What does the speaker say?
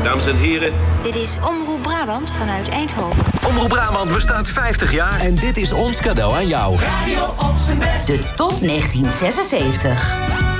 Dames en heren. Dit is Omroep Brabant vanuit Eindhoven. Omroep Brabant bestaat 50 jaar. En dit is ons cadeau aan jou. Radio op zijn best. De top 1976.